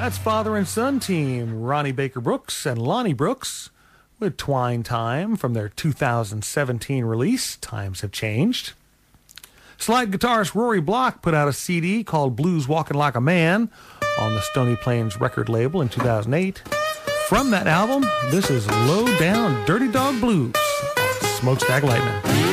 That's father and son team Ronnie Baker Brooks and Lonnie Brooks with Twine Time from their 2017 release, Times Have Changed. Slide guitarist Rory Block put out a CD called Blues Walking Like a Man on the Stony Plains record label in 2008. From that album, this is Low Down Dirty Dog Blues on Smokestack Lightning.